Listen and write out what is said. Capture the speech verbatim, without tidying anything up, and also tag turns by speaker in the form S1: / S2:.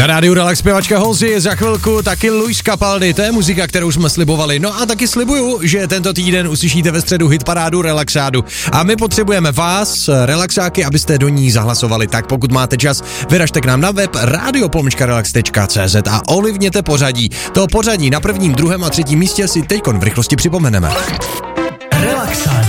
S1: Na rádiu Relax zpěvačka Halsey, za chvilku taky Luis Capaldi, to je muzika, kterou jsme slibovali. No a taky slibuju, že tento týden uslyšíte ve středu hitparádu Relaxádu. A my potřebujeme vás, relaxáky, abyste do ní zahlasovali. Tak pokud máte čas, vyražte k nám na web radio pomlčka relax tečka cé zet a ovlivněte pořadí. To pořadí na prvním, druhém a třetím místě si teďkon v rychlosti připomeneme.
S2: Relaxáda.